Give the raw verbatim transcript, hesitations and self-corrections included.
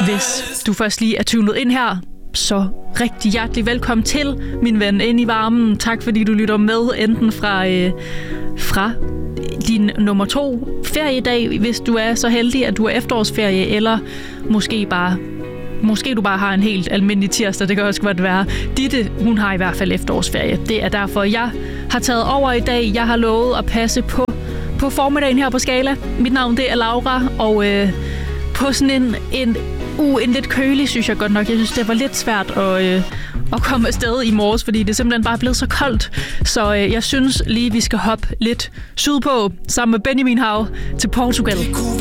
Hvis du først lige er tunet ind her, så rigtig hjertelig velkommen til, min ven, ind i varmen. Tak fordi du lytter med, enten fra, øh, fra din nummer to feriedag, hvis du er så heldig, at du er efterårsferie, eller måske bare Måske du bare har en helt almindelig tirsdag, det kan også godt være. Ditte, hun har i hvert fald efterårsferie. Det er derfor, jeg har taget over i dag. Jeg har lovet at passe på, på formiddagen her på Skala. Mit navn, det er Laura, og øh, på sådan en, en, uh, en lidt kølig, synes jeg godt nok. Jeg synes, det var lidt svært at, øh, at komme afsted i morges, fordi det simpelthen bare er blevet så koldt. Så øh, jeg synes lige, vi skal hoppe lidt sydpå sammen med Benjamin Hav til Portugal. Det kunne